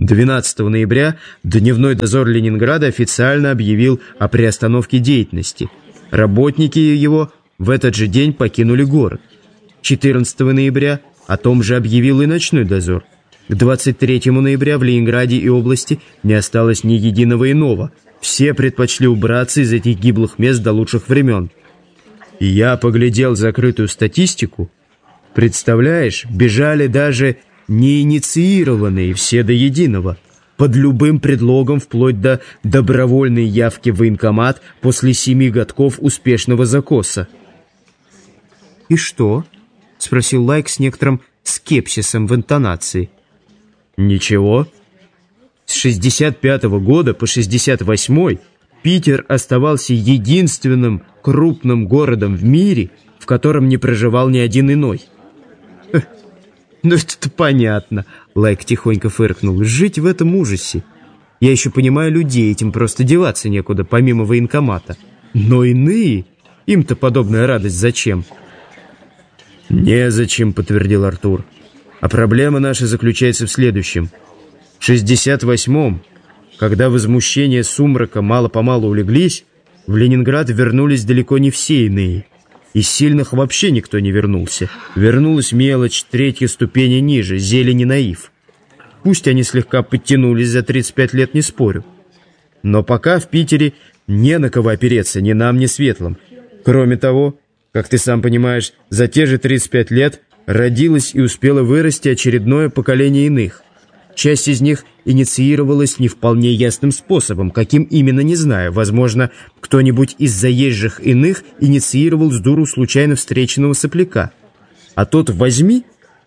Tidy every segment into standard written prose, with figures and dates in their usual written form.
12 ноября дневной дозор Ленинграда официально объявил о приостановке деятельности. Работники его в этот же день покинули город. 14 ноября о том же объявил и ночной дозор. К 23 ноября в Ленинграде и области не осталось ни единого иного. Все предпочли убраться из этих гиблых мест до лучших времен. И я поглядел закрытую статистику. Представляешь, бежали даже неинициированные все до единого, под любым предлогом, вплоть до добровольной явки в военкомат после 7 годков успешного закоса. «И что?» — спросил Лайк с некоторым скепсисом в интонации. «Ничего. С 65-го года по 68-й Питер оставался единственным крупным городом в мире, в котором не проживал ни один иной». «Ну это-то понятно», — Лайк тихонько фыркнул. «Жить в этом ужасе. Я еще понимаю людей, этим просто деваться некуда, помимо военкомата. Но иные, им-то подобная радость зачем?» «Незачем», — подтвердил Артур. «А проблема наша заключается в следующем. В 68-м, когда возмущения сумрака мало-помалу улеглись, в Ленинград вернулись далеко не все иные. Из сильных вообще никто не вернулся. Вернулась мелочь, третья ступени ниже, зелень и наив. Пусть они слегка подтянулись за 35 лет, не спорю. Но пока в Питере не на кого опереться, ни нам, ни светлым. Кроме того, как ты сам понимаешь, за те же 35 лет родилось и успело вырасти очередное поколение иных. Часть из них инициировалась не вполне ясным способом, каким именно не знаю. Возможно, кто-нибудь из заезжих иных инициировал с дуру случайно встреченного сопляка. А тот возьми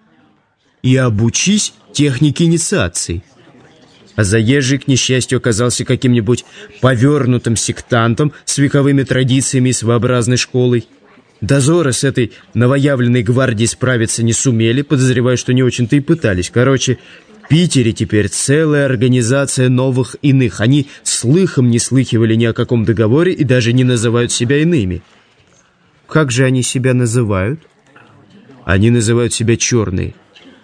и обучись технике инициации. А заезжий, к несчастью, оказался каким-нибудь повернутым сектантом с вековыми традициями и своеобразной школой. Дозоры с этой новоявленной гвардией справиться не сумели, подозреваю, что не очень-то и пытались. Короче, в Питере теперь целая организация новых иных. Они слыхом не слыхивали ни о каком договоре и даже не называют себя иными. Как же они себя называют? Они называют себя черные.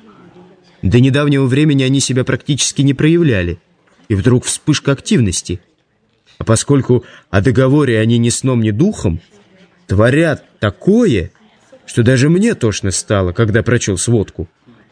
До недавнего времени они себя практически не проявляли. И вдруг вспышка активности. А поскольку о договоре они ни сном, ни духом, творят такое, что даже мне тошно стало, когда прочел сводку.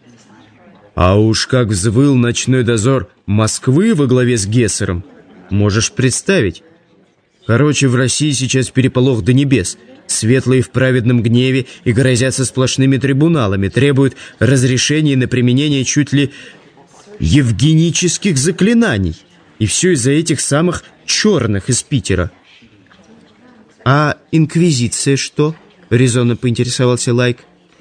А уж как взвыл ночной дозор Москвы во главе с Гессером, можешь представить. Короче, в России сейчас переполох до небес. Светлые в праведном гневе и грозятся сплошными трибуналами, требуют разрешения на применение чуть ли евгенических заклинаний. И все из-за этих самых черных из Питера. «А инквизиция что?» — резонно поинтересовался Лайк.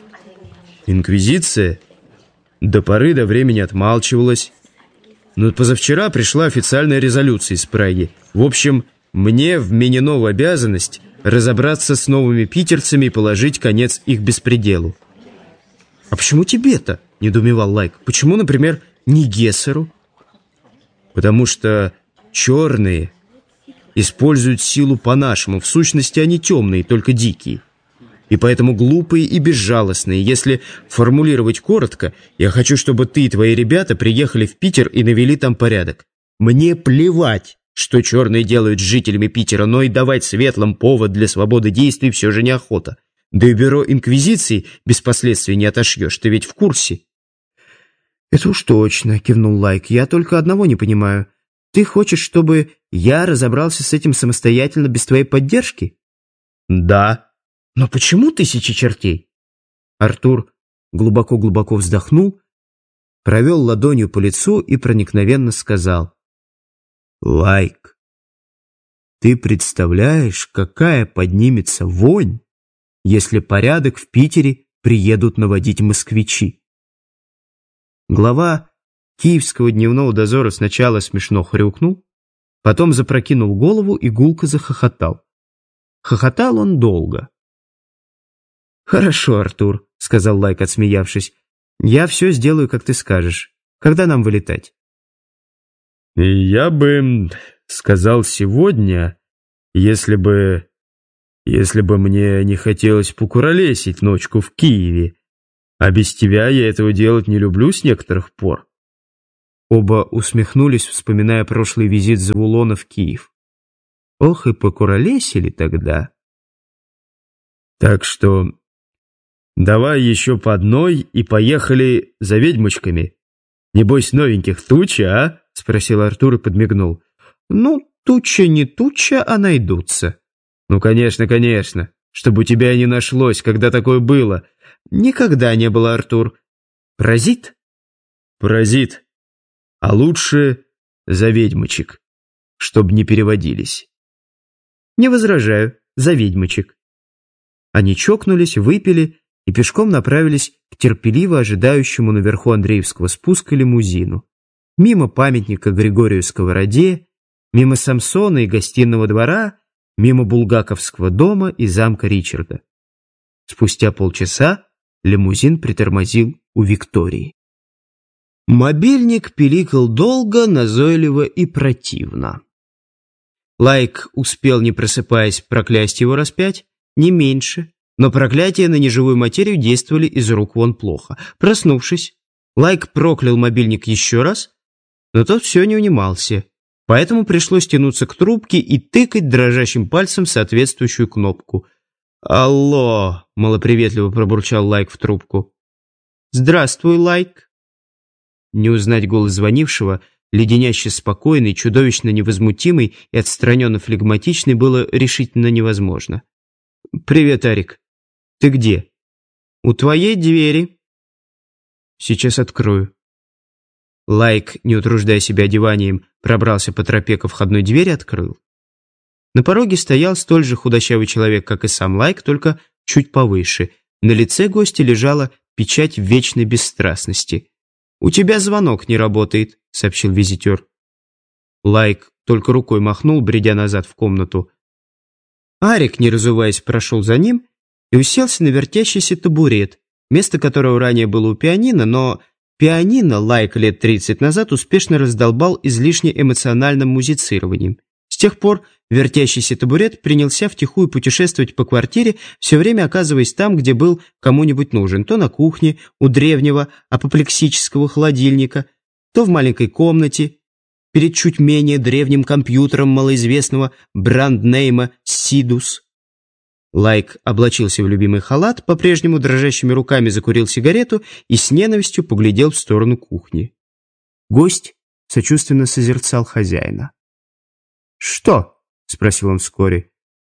«Инквизиция до поры до времени отмалчивалась. Но позавчера пришла официальная резолюция из Праги. В общем, мне вменено в обязанность разобраться с новыми питерцами и положить конец их беспределу». «А почему тебе-то?» — недоумевал Лайк. «Почему, например, не Гессеру?» «Потому что черные используют силу по-нашему. В сущности, они темные, только дикие. И поэтому глупые и безжалостные. Если формулировать коротко, я хочу, чтобы ты и твои ребята приехали в Питер и навели там порядок. Мне плевать, что черные делают с жителями Питера, но и давать светлым повод для свободы действий все же неохота. Да и бюро инквизиции без последствий не отошьешь, ты ведь в курсе». «Это уж точно», — кивнул Лайк. «Я только одного не понимаю. Ты хочешь, чтобы я разобрался с этим самостоятельно без твоей поддержки?» «Да». «Но почему тысячи чертей?» Артур глубоко-глубоко вздохнул, провел ладонью по лицу и проникновенно сказал: «Лайк, ты представляешь, какая поднимется вонь, если порядок в Питере приедут наводить москвичи?» Глава Киевского дневного дозора сначала смешно хрюкнул, потом запрокинул голову и гулко захохотал. Хохотал он долго. «Хорошо, Артур», — сказал Лайк, отсмеявшись. «Я все сделаю, как ты скажешь. Когда нам вылетать?» «Я бы сказал сегодня, если бы мне не хотелось покуролесить ночку в Киеве. А без тебя я этого делать не люблю с некоторых пор». Оба усмехнулись, вспоминая прошлый визит Завулона в Киев. Ох, и покуролесили тогда. Так что давай еще по одной и поехали за ведьмочками. Небось, новеньких туча, а? Спросил Артур и подмигнул. Ну, туча не туча, а найдутся. Ну, конечно, конечно. Чтобы у тебя не нашлось, когда такое было. Никогда не было, Артур. Паразит? Паразит. А лучше за ведьмочек, чтоб не переводились. Не возражаю, за ведьмочек. Они чокнулись, выпили и пешком направились к терпеливо ожидающему наверху Андреевского спуска лимузину. Мимо памятника Григорию Сковороде, мимо Самсона и гостиного двора, мимо Булгаковского дома и замка Ричарда. Спустя полчаса лимузин притормозил у Виктории. Мобильник пиликал долго, назойливо и противно. Лайк успел, не просыпаясь, проклясть его раз 5, не меньше, но проклятия на неживую материю действовали из рук вон плохо. Проснувшись, Лайк проклял мобильник еще раз, но тот все не унимался, поэтому пришлось тянуться к трубке и тыкать дрожащим пальцем соответствующую кнопку. «Алло!» — малоприветливо пробурчал Лайк в трубку. «Здравствуй, Лайк!» Не узнать голос звонившего, леденяще спокойный, чудовищно невозмутимый и отстраненно флегматичный, было решительно невозможно. «Привет, Арик. Ты где?» «У твоей двери». «Сейчас открою». Лайк, не утруждая себя одеванием, пробрался по тропе ко входной двери и открыл. На пороге стоял столь же худощавый человек, как и сам Лайк, только чуть повыше. На лице гостя лежала печать вечной бесстрастности. «У тебя звонок не работает», — сообщил визитер. Лайк только рукой махнул, бредя назад в комнату. Арик, не разуваясь, прошел за ним и уселся на вертящийся табурет, место которого ранее было у пианино, но пианино Лайк лет 30 назад успешно раздолбал излишне эмоциональным музицированием. С тех пор вертящийся табурет принялся втихую путешествовать по квартире, все время оказываясь там, где был кому-нибудь нужен, то на кухне у древнего апоплексического холодильника, то в маленькой комнате перед чуть менее древним компьютером малоизвестного бранднейма «Сидус». Лайк облачился в любимый халат, по-прежнему дрожащими руками закурил сигарету и с ненавистью поглядел в сторону кухни. Гость сочувственно созерцал хозяина. «Что?» — спросил он вскоре.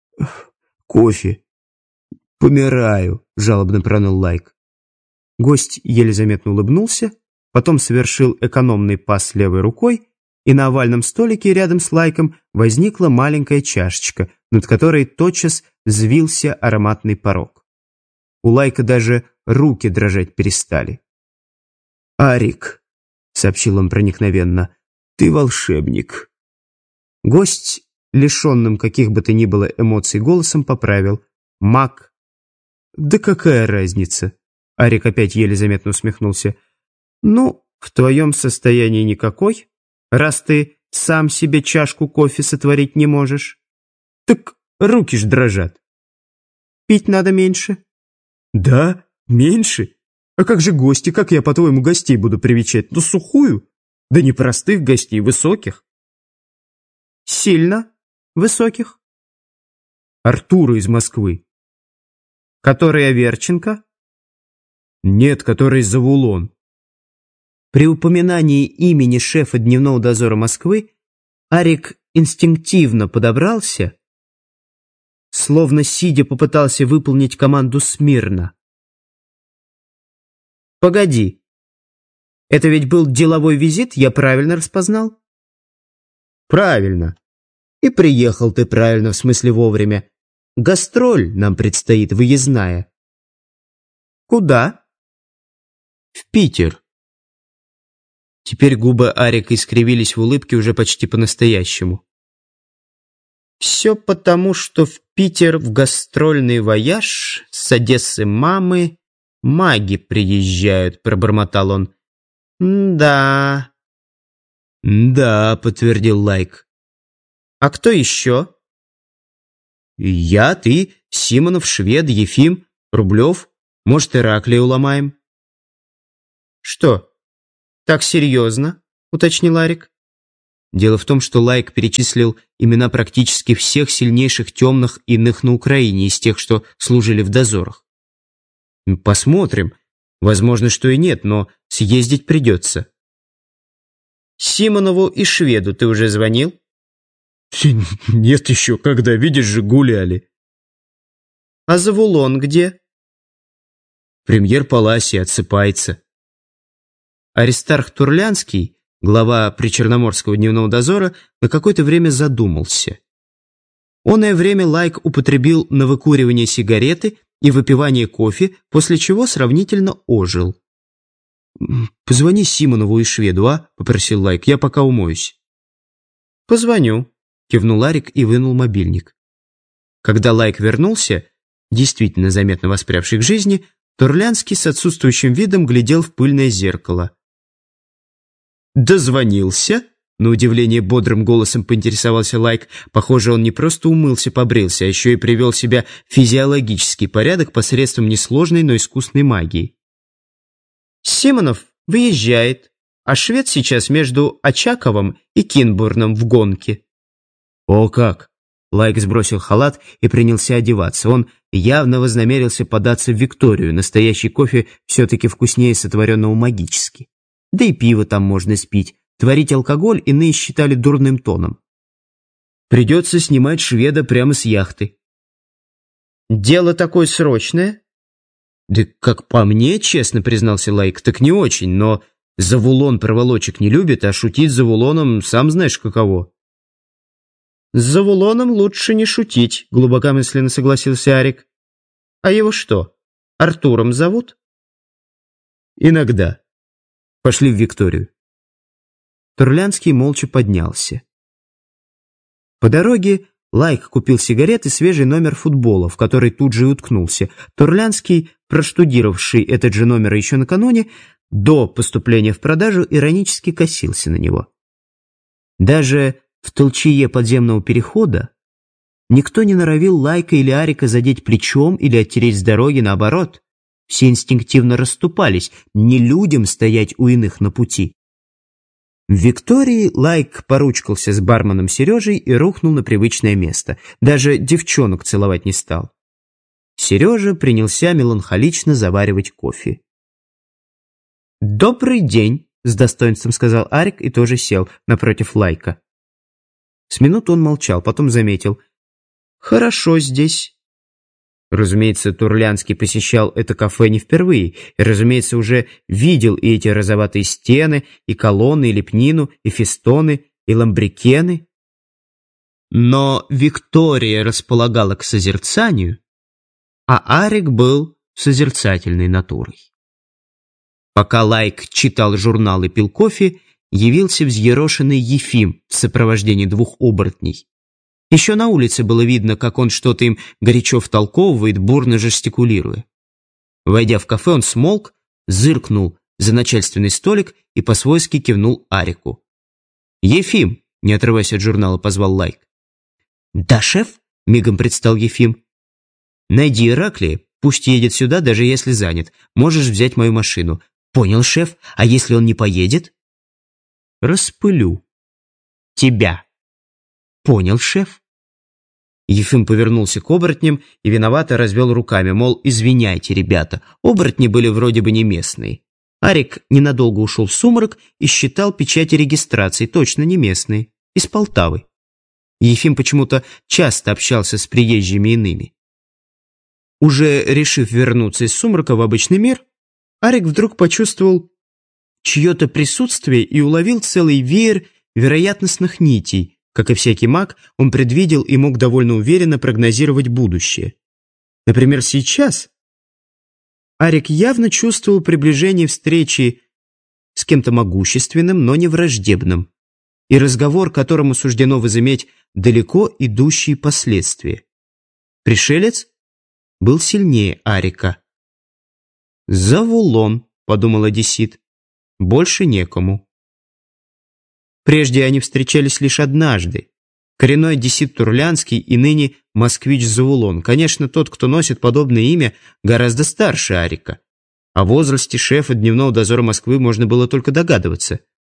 «Кофе. Помираю», — жалобно проныл Лайк. Гость еле заметно улыбнулся, потом совершил экономный пас левой рукой, и на овальном столике рядом с Лайком возникла маленькая чашечка, над которой тотчас взвился ароматный порог. У Лайка даже руки дрожать перестали. «Арик», — сообщил он проникновенно, — «ты волшебник». Гость, лишенным каких бы то ни было эмоций голосом, поправил: «Маг». «Да какая разница?» Арик опять еле заметно усмехнулся. «Ну, в твоем состоянии никакой, раз ты сам себе чашку кофе сотворить не можешь. Так руки ж дрожат. Пить надо меньше». «Да? Меньше? А как же гости? Как я, по-твоему, гостей буду привечать? Ну, сухую? Да не простых гостей, высоких». «Сильно высоких?» «Артура из Москвы». «Который Аверченко?» «Нет, который Завулон». При упоминании имени шефа дневного дозора Москвы Арик инстинктивно подобрался, словно сидя попытался выполнить команду смирно. «Погоди, это ведь был деловой визит, я правильно распознал?» «Правильно. И приехал ты правильно, в смысле вовремя. Гастроль нам предстоит выездная». «Куда?» «В Питер». Теперь губы Арика искривились в улыбке уже почти по-настоящему. «Все потому, что в Питер в гастрольный вояж с Одессы мамы маги приезжают», — пробормотал он. «Да». «Да», — подтвердил Лайк. «А кто еще?» «Я, ты, Симонов, Швед, Ефим, Рублев. Может, Ираклия уломаем». «Что, так серьезно?» уточнил Арик. Дело в том, что Лайк перечислил имена практически всех сильнейших темных иных на Украине из тех, что служили в дозорах. Посмотрим. Возможно, что и нет, но съездить придется. Симонову и шведу ты уже звонил? Нет еще, когда, видишь же, гуляли. А Завулон где? В премьер-паласе отсыпается. Аристарх Турлянский, глава Причерноморского дневного дозора, на какое-то время задумался. Оное время Лайк употребил на выкуривание сигареты и выпивание кофе, после чего сравнительно ожил. «Позвони Симонову и шведу, а?» — попросил Лайк. «Я пока умоюсь». «Позвоню», — кивнул Арик и вынул мобильник. Когда Лайк вернулся, действительно заметно воспрявший к жизни, Турлянский с отсутствующим видом глядел в пыльное зеркало. «Дозвонился?» — на удивление бодрым голосом поинтересовался Лайк. Похоже, он не просто умылся, побрился, а еще и привел себя в физиологический порядок посредством несложной, но искусной магии. «Симонов выезжает, а швед сейчас между Очаковым и Кинбурном в гонке». «О как!» Лайк сбросил халат и принялся одеваться. Он явно вознамерился податься в Викторию. Настоящий кофе все-таки вкуснее сотворенного магически. Да и пиво там можно спить. Творить алкоголь иные считали дурным тоном. Придется снимать шведа прямо с яхты. «Дело такое срочное?» «Да как по мне, честно признался Лайк, так не очень, но Завулон проволочек не любит, а шутить с Завулоном сам знаешь каково». «С Завулоном лучше не шутить», — глубокомысленно согласился Арик. «А его что, Артуром зовут?» «Иногда. Пошли в Викторию». Турлянский молча поднялся. По дороге Лайк купил сигарет и свежий номер футбола, в который тут же и уткнулся. Турлянский, проштудировавший этот же номер еще накануне, до поступления в продажу иронически косился на него. Даже в толчее подземного перехода никто не норовил Лайка или Арика задеть плечом или оттереть с дороги, наоборот. Все инстинктивно расступались, не людям стоять у иных на пути. В Виктории Лайк поручкался с барменом Сережей и рухнул на привычное место. Даже девчонок целовать не стал. Сережа принялся меланхолично заваривать кофе. «Добрый день», — с достоинством сказал Арик и тоже сел напротив Лайка. С минуту он молчал, потом заметил. «Хорошо здесь». Разумеется, Турлянский посещал это кафе не впервые, и, разумеется, уже видел и эти розоватые стены, и колонны, и лепнину, и фестоны, и ламбрикены. Но Виктория располагала к созерцанию, а Арик был созерцательной натурой. Пока Лайк читал журнал и пил кофе, явился взъерошенный Ефим в сопровождении двух оборотней. Еще на улице было видно, как он что-то им горячо втолковывает, бурно жестикулируя. Войдя в кафе, он смолк, зыркнул за начальственный столик и по-свойски кивнул Арику. «Ефим!» — не отрываясь от журнала, позвал Лайк. «Да, шеф?» — мигом предстал Ефим. «Найди Ираклия, пусть едет сюда, даже если занят. Можешь взять мою машину». «Понял, шеф. А если он не поедет?» «Распылю. Тебя». «Понял, шеф». Ефим повернулся к оборотням и виновато развел руками, мол, извиняйте, ребята, оборотни были вроде бы не местные. Арик ненадолго ушел в сумрак и считал печати регистрации, точно не местные, из Полтавы. Ефим почему-то часто общался с приезжими иными. Уже решив вернуться из сумрака в обычный мир, Арик вдруг почувствовал чье-то присутствие и уловил целый веер вероятностных нитей. Как и всякий маг, он предвидел и мог довольно уверенно прогнозировать будущее. Например, сейчас Арик явно чувствовал приближение встречи с кем-то могущественным, но не враждебным, и разговор, которому суждено возыметь далеко идущие последствия. Пришелец был сильнее Арика. «Завулон», — подумал одессит, — «больше некому». Прежде они встречались лишь однажды. Коренной одессит Турлянский и ныне москвич Завулон. Конечно, тот, кто носит подобное имя, гораздо старше Арика. О возрасте шефа дневного дозора Москвы можно было только догадываться.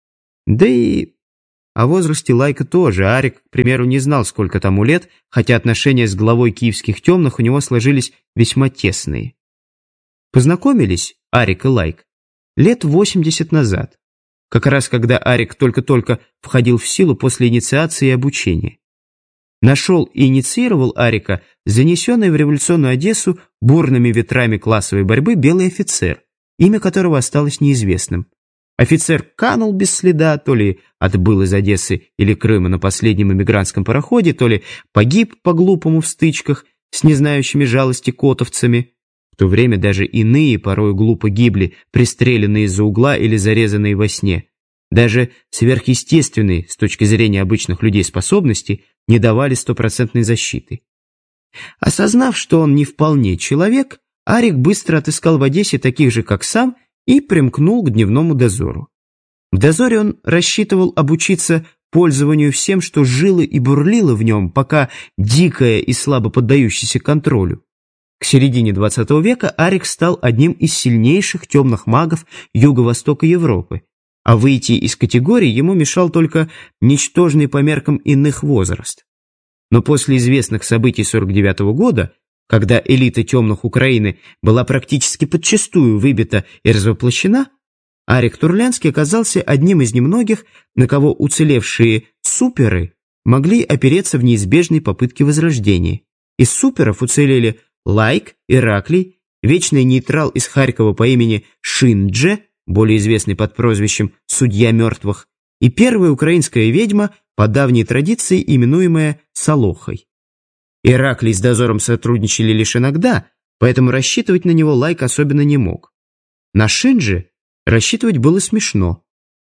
Да и о возрасте Лайка тоже. Арик, к примеру, не знал, сколько тому лет, хотя отношения с главой киевских темных у него сложились весьма тесные. Познакомились Арик и Лайк лет 80 назад, как раз когда Арик только-только входил в силу после инициации и обучения. Нашел и инициировал Арика занесенный в революционную Одессу бурными ветрами классовой борьбы белый офицер, имя которого осталось неизвестным. Офицер канул без следа, то ли отбыл из Одессы или Крыма на последнем эмигрантском пароходе, то ли погиб по-глупому в стычках с незнающими жалости котовцами. В то время даже иные порой глупо гибли, пристреленные из-за угла или зарезанные во сне. Даже сверхъестественные, с точки зрения обычных людей, способности не давали стопроцентной защиты. Осознав, что он не вполне человек, Арик быстро отыскал в Одессе таких же, как сам, и примкнул к дневному дозору. В дозоре он рассчитывал обучиться пользованию всем, что жило и бурлило в нем, пока дикое и слабо поддающееся контролю. К середине XX века Арик стал одним из сильнейших темных магов Юго-Востока Европы, а выйти из категории ему мешал только ничтожный по меркам иных возраст. Но после известных событий 49 года, когда элита темных Украины была практически подчистую выбита и развоплощена, Арик Турлянский оказался одним из немногих, на кого уцелевшие суперы могли опереться в неизбежной попытке возрождения. Из суперов уцелели Лайк, Ираклий, вечный нейтрал из Харькова по имени Шиндже, более известный под прозвищем «Судья мертвых», и первая украинская ведьма, по давней традиции именуемая Солохой. Ираклий с дозором сотрудничали лишь иногда, поэтому рассчитывать на него Лайк особенно не мог. На Шиндже рассчитывать было смешно.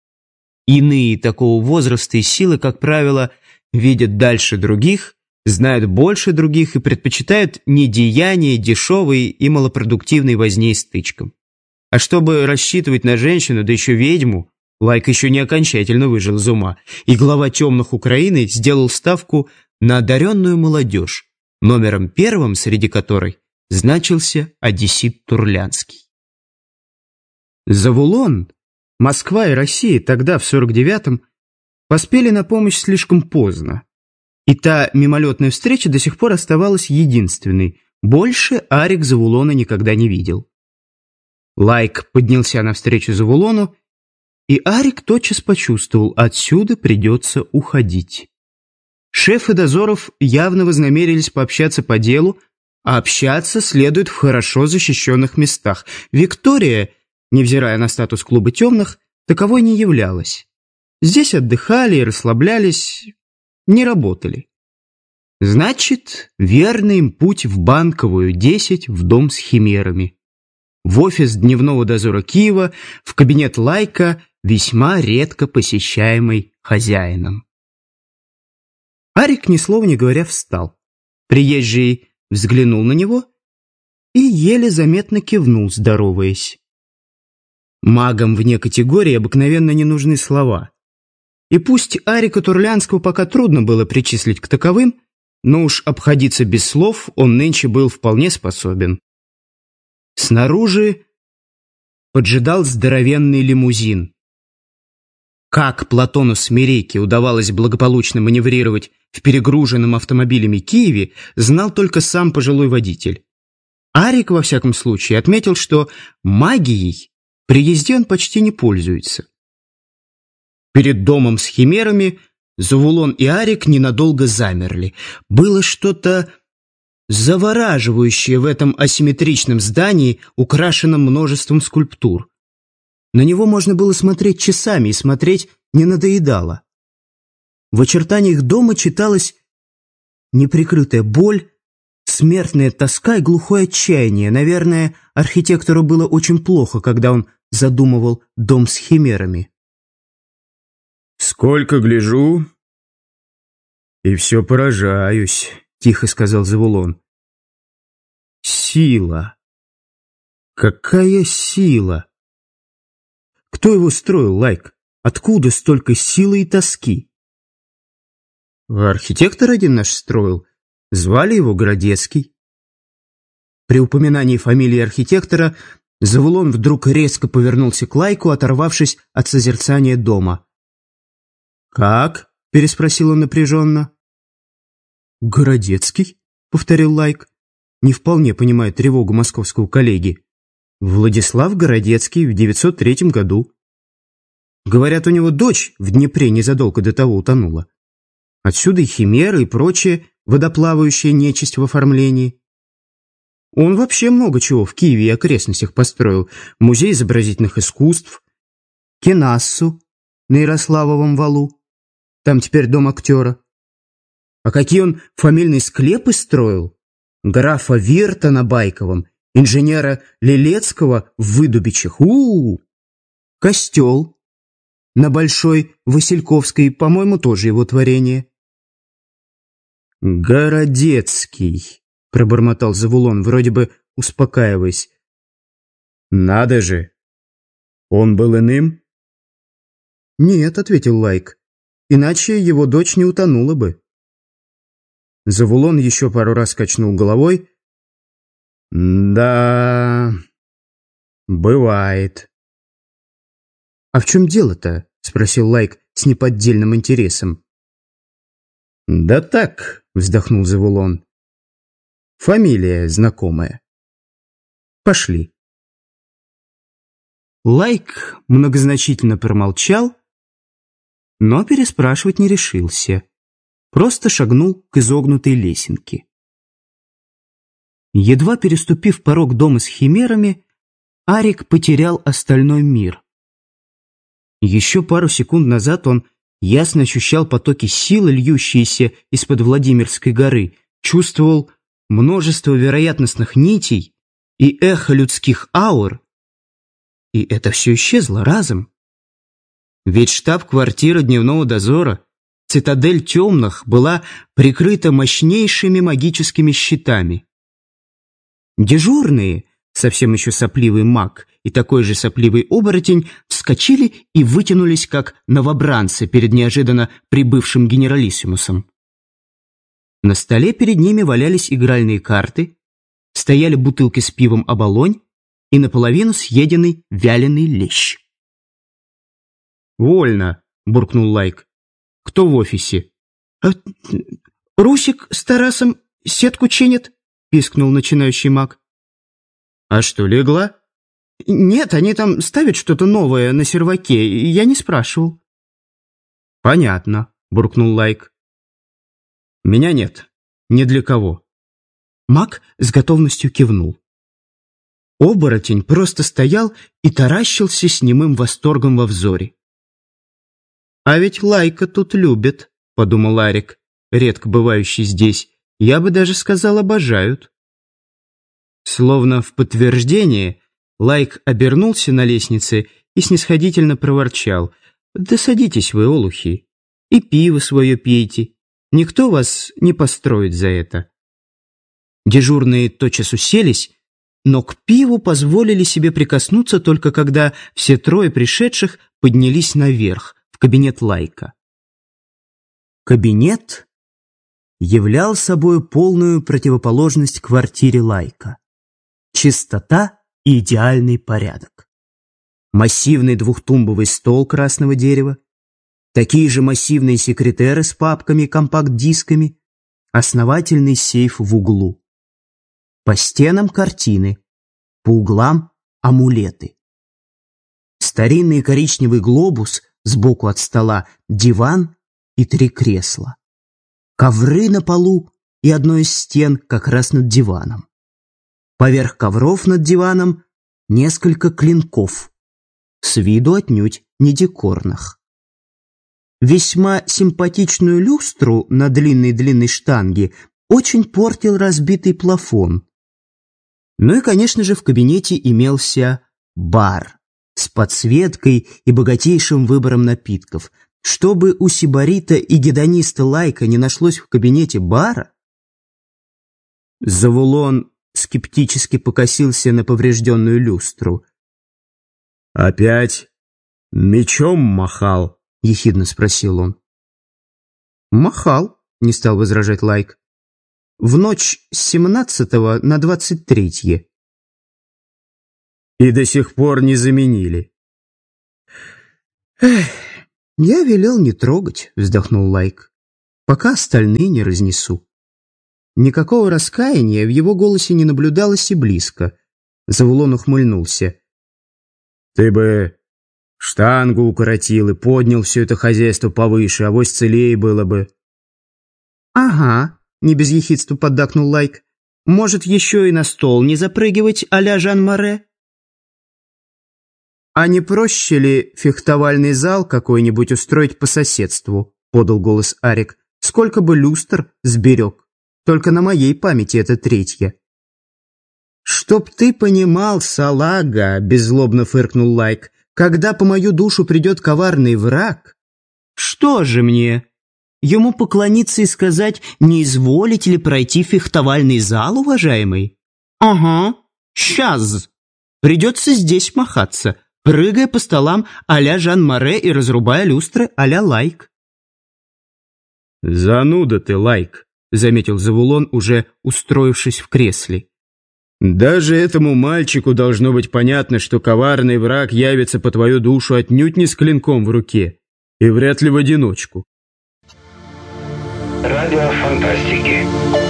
Иные такого возраста и силы, как правило, видят дальше других, знают больше других и предпочитают недеяния, дешевые и малопродуктивной возне и стычкам. А чтобы рассчитывать на женщину, да еще ведьму, Лайк еще не окончательно выжил из ума, и глава темных Украины сделал ставку на одаренную молодежь, номером первым среди которой значился одессит Турлянский. Завулон, Москва и Россия тогда, в 49-м, поспели на помощь слишком поздно. И та мимолетная встреча до сих пор оставалась единственной. Больше Арик Завулона никогда не видел. Лайк поднялся навстречу Завулону, и Арик тотчас почувствовал, отсюда придется уходить. Шефы дозоров явно вознамерились пообщаться по делу, а общаться следует в хорошо защищенных местах. Виктория, невзирая на статус клуба темных, таковой не являлась. Здесь отдыхали и расслаблялись, не работали. Значит, верный им путь в Банковую, 10, в дом с химерами. В офис дневного дозора Киева, в кабинет Лайка, весьма редко посещаемый хозяином. Арик, ни слова не говоря, встал. Приезжий взглянул на него и еле заметно кивнул, здороваясь. Магам вне категории обыкновенно не нужны слова. И пусть Арика Турлянского пока трудно было причислить к таковым, но уж обходиться без слов он нынче был вполне способен. Снаружи поджидал здоровенный лимузин. Как Платону Смирейке удавалось благополучно маневрировать в перегруженном автомобилями Киеве, знал только сам пожилой водитель. Арик, во всяком случае, отметил, что магией при езде он почти не пользуется. Перед домом с химерами Завулон и Арик ненадолго замерли. Было что-то завораживающее в этом асимметричном здании, украшенном множеством скульптур. На него можно было смотреть часами, и смотреть не надоедало. В очертаниях дома читалась неприкрытая боль, смертная тоска и глухое отчаяние. Наверное, архитектору было очень плохо, когда он задумывал дом с химерами. «Сколько гляжу, и все поражаюсь», — тихо сказал Завулон. «Сила! Какая сила! Кто его строил, Лайк? Откуда столько силы и тоски?» «Архитектор один наш строил. Звали его Городецкий». При упоминании фамилии архитектора Завулон вдруг резко повернулся к Лайку, оторвавшись от созерцания дома. «Как?» — переспросил он напряженно. «Городецкий?» — повторил Лайк, не вполне понимая тревогу московского коллеги. «Владислав Городецкий в 903 году. Говорят, у него дочь в Днепре незадолго до того утонула. Отсюда и химеры, и прочее водоплавающая нечисть в оформлении. Он вообще много чего в Киеве и окрестностях построил. Музей изобразительных искусств, Кенассу на Ярославовом валу. Там теперь дом актера. А какие он фамильные склепы строил? Графа Вирта на Байковом, инженера Лилецкого в Выдубичах. Костел на Большой Васильковской, по-моему, тоже его творение. «Городецкий», — пробормотал Завулон, вроде бы успокаиваясь. «Надо же! Он был иным?» «Нет», — ответил Лайк, — «иначе его дочь не утонула бы». Завулон еще пару раз качнул головой. «Да, бывает». «А в чем дело-то?» — спросил Лайк с неподдельным интересом. «Да так», — вздохнул Завулон. «Фамилия знакомая. Пошли». Лайк многозначительно промолчал, но переспрашивать не решился. Просто шагнул к изогнутой лесенке. Едва переступив порог дома с химерами, Арик потерял остальной мир. Еще пару секунд назад он ясно ощущал потоки силы, льющиеся из-под Владимирской горы, чувствовал множество вероятностных нитей и эхо людских аур, и это все исчезло разом. Ведь штаб-квартира дневного дозора, цитадель темных, была прикрыта мощнейшими магическими щитами. Дежурные, совсем еще сопливый маг и такой же сопливый оборотень, вскочили и вытянулись, как новобранцы перед неожиданно прибывшим генералиссимусом. На столе перед ними валялись игральные карты, стояли бутылки с пивом «Оболонь» и наполовину съеденный вяленый лещ. «Вольно», — буркнул Лайк. «Кто в офисе?» «Русик с Тарасом сетку чинят», — пискнул начинающий маг. «А что, легла?» «Нет, они там ставят что-то новое на серваке, я не спрашивал». «Понятно», — буркнул Лайк. «Меня нет, ни для кого». Маг с готовностью кивнул. Оборотень просто стоял и таращился с немым восторгом во взоре. «А ведь Лайка тут любят», — подумал Арик, редко бывающий здесь. «Я бы даже сказал, обожают». Словно в подтверждение, Лайк обернулся на лестнице и снисходительно проворчал: «Да садитесь вы, олухи, и пиво свое пейте. Никто вас не построит за это». Дежурные тотчас уселись, но к пиву позволили себе прикоснуться только когда все трое пришедших поднялись наверх, в кабинет Лайка. Кабинет являл собой полную противоположность квартире Лайка. Чистота и идеальный порядок. Массивный двухтумбовый стол красного дерева, такие же массивные секретеры с папками и компакт-дисками, основательный сейф в углу. По стенам картины, по углам амулеты. Старинный коричневый глобус сбоку от стола, диван и 3 кресла. Ковры на полу и одной из стен как раз над диваном. Поверх ковров над диваном несколько клинков, с виду отнюдь не декорных. Весьма симпатичную люстру на длинной-длинной штанге очень портил разбитый плафон. Ну и, конечно же, в кабинете имелся бар с подсветкой и богатейшим выбором напитков. Чтобы у сибарита и гедониста Лайка не нашлось в кабинете бара? Завулон скептически покосился на поврежденную люстру. «Опять мечом махал?» — ехидно спросил он. «Махал», — не стал возражать Лайк. «В ночь с 17 на 23. «И до сих пор не заменили». Эх, «Я велел не трогать», — вздохнул Лайк, «пока остальные не разнесу». Никакого раскаяния в его голосе не наблюдалось и близко. Завулон ухмыльнулся. «Ты бы штангу укоротил и поднял все это хозяйство повыше, авось целее было бы». «Ага», — не без ехидства поддакнул Лайк. «Может, еще и на стол не запрыгивать а-ля Жан-Море?» «А не проще ли фехтовальный зал какой-нибудь устроить по соседству?» — подал голос Арик. «Сколько бы люстр сберег. Только на моей памяти это третья». «Чтоб ты понимал, салага», — беззлобно фыркнул Лайк, «когда по мою душу придет коварный враг...» «Что же мне? Ему поклониться и сказать, не изволите ли пройти фехтовальный зал, уважаемый?» «Ага, сейчас. Придется здесь махаться, прыгая по столам а-ля Жан-Море и разрубая люстры а-ля Лайк». «Зануда ты, Лайк», — заметил Завулон, уже устроившись в кресле. «Даже этому мальчику должно быть понятно, что коварный враг явится по твою душу отнюдь не с клинком в руке, и вряд ли в одиночку». Радио фантастики.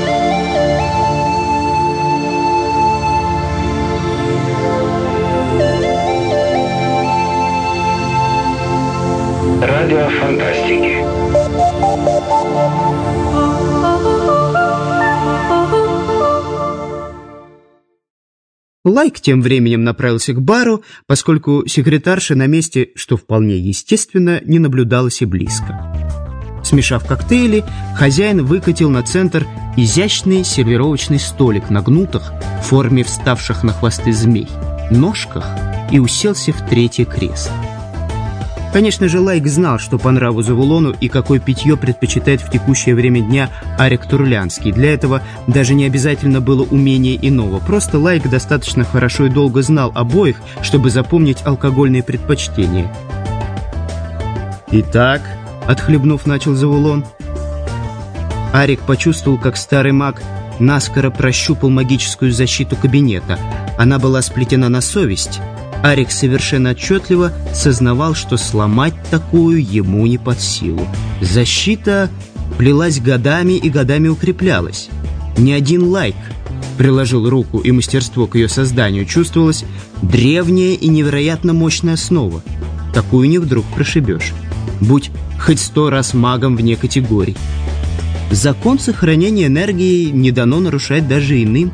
Радио фантастики. Лайк тем временем направился к бару, поскольку секретарша на месте, что вполне естественно, не наблюдалась и близко. Смешав коктейли, хозяин выкатил на центр изящный сервировочный столик на гнутых, в форме вставших на хвосты змей, ножках и уселся в третье кресло. Конечно же, Лайк знал, что по нраву Завулону и какое питье предпочитает в текущее время дня Арик Турлянский. Для этого даже не обязательно было умение иного. Просто Лайк достаточно хорошо и долго знал обоих, чтобы запомнить алкогольные предпочтения. «Итак», — отхлебнув, начал Завулон. Арик почувствовал, как старый маг наскоро прощупал магическую защиту кабинета. Она была сплетена на совесть. Арик совершенно отчетливо сознавал, что сломать такую ему не под силу. Защита плелась годами и годами укреплялась. Ни один Лайк приложил руку и мастерство к ее созданию. Чувствовалась древняя и невероятно мощная основа. Такую не вдруг прошибешь. Будь хоть 100 раз магом вне категорий. Закон сохранения энергии не дано нарушать даже иным.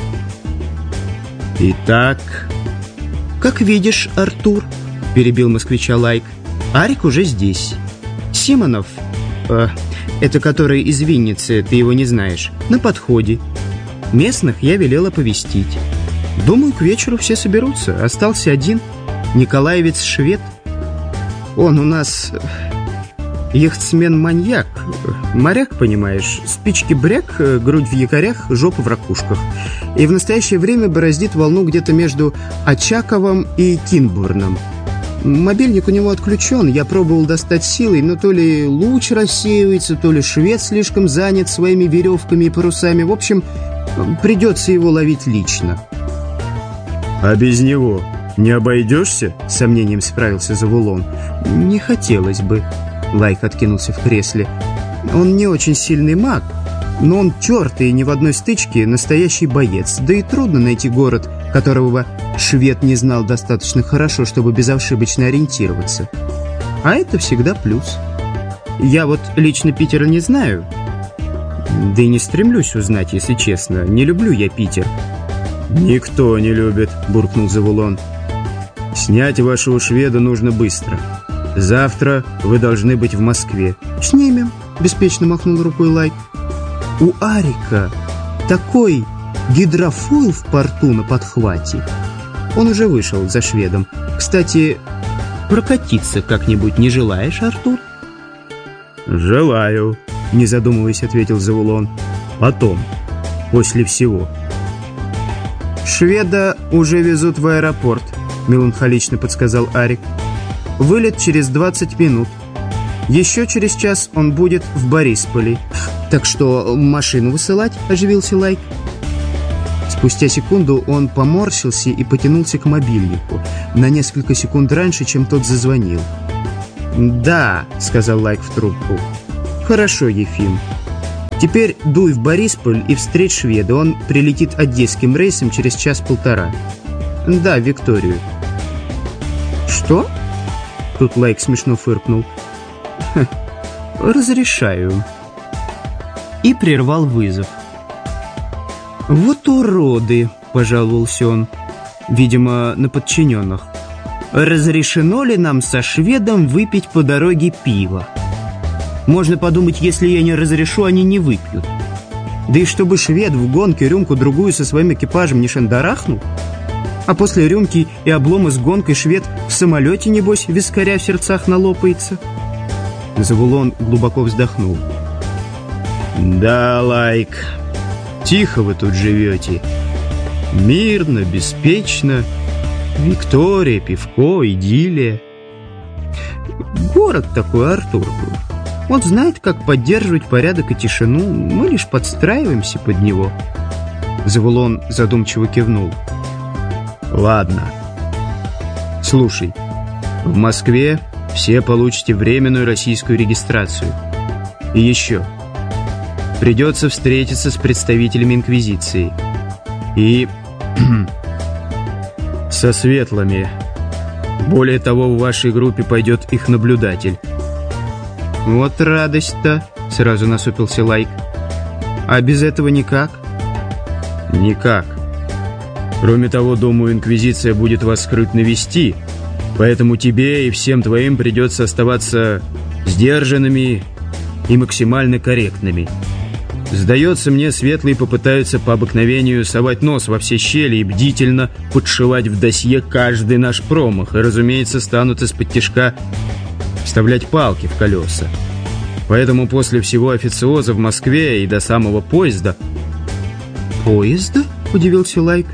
«Итак...» «Как видишь, Артур», — перебил москвича Лайк, — «Арик уже здесь. Симонов, это который из Винницы, ты его не знаешь, на подходе. Местных я велел оповестить. Думаю, к вечеру все соберутся. Остался один, Николаевец Швед. Он у нас яхтсмен-маньяк, моряк, понимаешь, спички-бряк, грудь в якорях, жопа в ракушках. И в настоящее время бороздит волну где-то между Очаковым и Кинбурном. Мобильник у него отключен, я пробовал достать силой, но то ли луч рассеивается, то ли швед слишком занят своими веревками и парусами. В общем, придется его ловить лично». «А без него не обойдешься?» — с сомнением справился Завулон. «Не хотелось бы». Лайк откинулся в кресле. «Он не очень сильный маг, но он тертый и ни в одной стычке настоящий боец. Да и трудно найти город, которого швед не знал достаточно хорошо, чтобы безошибочно ориентироваться. А это всегда плюс. Я вот лично Питера не знаю. Да и не стремлюсь узнать, если честно. Не люблю я Питер». «Никто не любит», — буркнул Завулон. «Снять вашего шведа нужно быстро. Завтра вы должны быть в Москве». «Снимем», — беспечно махнул рукой Лайк. «У Арика такой гидрофойл в порту на подхвате». Он уже вышел за шведом. «Кстати, прокатиться как-нибудь не желаешь, Артур?» «Желаю», — не задумываясь, ответил Завулон. «Потом, после всего». «Шведа уже везут в аэропорт», — меланхолично подсказал Арик. «Вылет через 20 минут. Еще через час он будет в Борисполе. Так что машину высылать?» — оживился Лайк. Спустя секунду он поморщился и потянулся к мобильнику на несколько секунд раньше, чем тот зазвонил. «Да», — сказал Лайк в трубку. «Хорошо, Ефим. Теперь дуй в Борисполь и встреть шведа. Он прилетит одесским рейсом через час-полтора. Да, в Викторию». «Что?» Тут Лайк смешно фыркнул. «Разрешаю». И прервал вызов. «Вот уроды», — пожаловался он, видимо, на подчиненных. «Разрешено ли нам со шведом выпить по дороге пиво? Можно подумать, если я не разрешу, они не выпьют. Да и чтобы швед в гонке рюмку-другую со своим экипажем не шандарахнул? А после рюмки и облома с гонкой швед в самолете, небось, вискаря в сердцах налопается». Завулон глубоко вздохнул. «Да, Лайк, тихо вы тут живете. Мирно, беспечно. Виктория, пивко, идиллия». «Город такой, Артур. Он знает, как поддерживать порядок и тишину. Мы лишь подстраиваемся под него». Завулон задумчиво кивнул. «Ладно. Слушай, в Москве все получите временную российскую регистрацию. И еще. Придется встретиться с представителями Инквизиции. И со светлыми. Более того, в вашей группе пойдет их наблюдатель». «Вот радость-то», — сразу насупился Лайк. «А без этого никак?» «Никак. Кроме того, думаю, Инквизиция будет вас скрытно вести, поэтому тебе и всем твоим придется оставаться сдержанными и максимально корректными. Сдается мне, светлые попытаются по обыкновению совать нос во все щели и бдительно подшивать в досье каждый наш промах, и, разумеется, станут из-под тишка вставлять палки в колеса. Поэтому после всего официоза в Москве и до самого поезда...» «Поезда?» — удивился Лайк.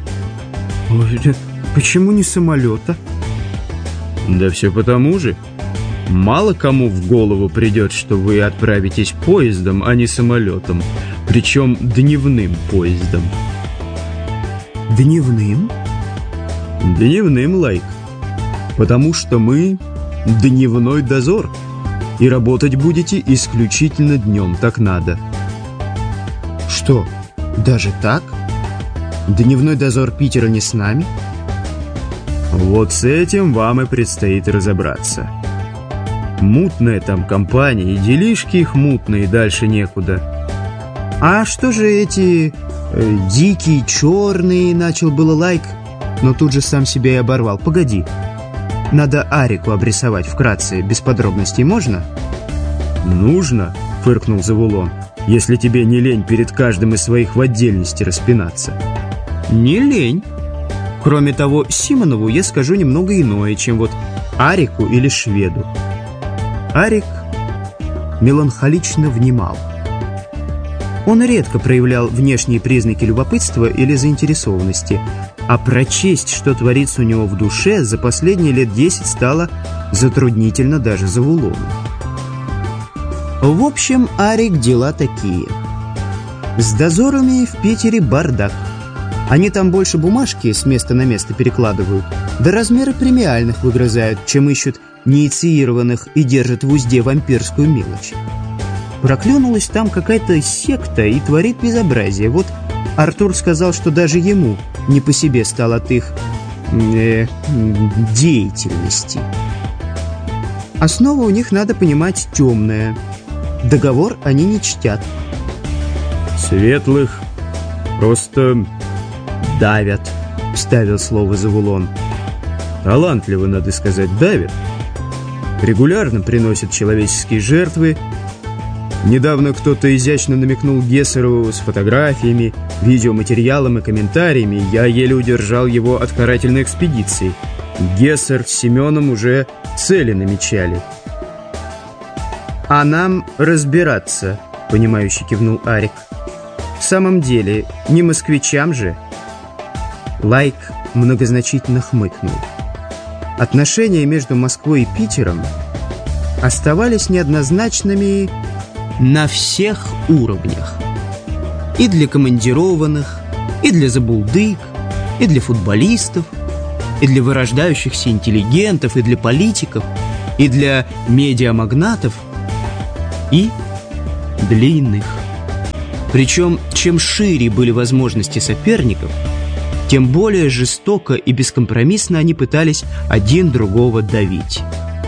«Почему не самолета?» «Да все потому же. Мало кому в голову придет, что вы отправитесь поездом, а не самолетом. Причем дневным поездом». «Дневным?» «Дневным, Лайк. Потому что мы дневной дозор. И работать будете исключительно днем, так надо». «Что, даже так? Дневной дозор Питера не с нами?» «Вот с этим вам и предстоит разобраться. Мутная там компания, и делишки их мутные, дальше некуда». «А что же эти дикие, черные?» — начал было Лайк, но тут же сам себя и оборвал. «Погоди, надо Арику обрисовать вкратце, без подробностей можно?» «Нужно», — фыркнул Завулон, «если тебе не лень перед каждым из своих в отдельности распинаться». «Не лень. Кроме того, Симонову я скажу немного иное, чем вот Арику или шведу». Арик меланхолично внимал. Он редко проявлял внешние признаки любопытства или заинтересованности, а прочесть, что творится у него в душе, за последние лет 10 стало затруднительно даже Завулону. В общем, Арик, дела такие. С дозорами в Питере бардак. Они там больше бумажки с места на место перекладывают, да размеры премиальных выгрызают, чем ищут неинициированных и держат в узде вампирскую мелочь. Проклюнулась там какая-то секта и творит безобразие. Вот Артур сказал, что даже ему не по себе стал от их деятельности. Основа у них, надо понимать, темная. Договор они не чтят. «Светлых просто давят», — вставил слово Завулон. «Талантливо, надо сказать, давят. Регулярно приносят человеческие жертвы. Недавно кто-то изящно намекнул Гессерову с фотографиями, видеоматериалом и комментариями. Я еле удержал его от карательной экспедиции. Гессер с Семеном уже цели намечали». «А нам разбираться», — понимающе кивнул Арик. «В самом деле, не москвичам же». Лайк многозначительно хмыкнул. Отношения между Москвой и Питером оставались неоднозначными на всех уровнях. И для командированных, и для забулдык, и для футболистов, и для вырождающихся интеллигентов, и для политиков, и для медиамагнатов, и для иных. Причем, чем шире были возможности соперников, тем более жестоко и бескомпромиссно они пытались один другого давить.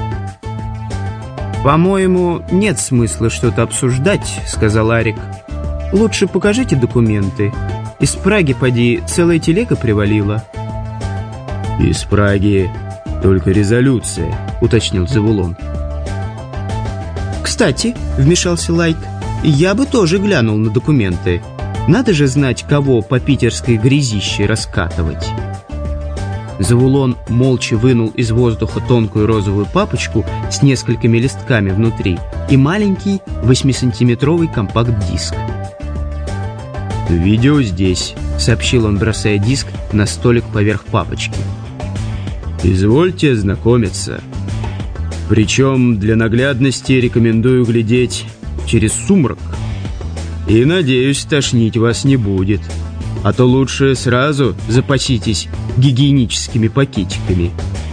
«По-моему, нет смысла что-то обсуждать», — сказал Арик. «Лучше покажите документы. Из Праги, поди, целая телега привалила». «Из Праги только резолюция», — уточнил Завулон. «Кстати», — вмешался Лайк, — «я бы тоже глянул на документы. Надо же знать, кого по питерской грязище раскатывать». Завулон молча вынул из воздуха тонкую розовую папочку с несколькими листками внутри и маленький 8-сантиметровый компакт-диск. «Видео здесь», — сообщил он, бросая диск на столик поверх папочки. «Извольте ознакомиться. Причем для наглядности рекомендую глядеть через сумрак. И, надеюсь, тошнить вас не будет. А то лучше сразу запаситесь гигиеническими пакетиками».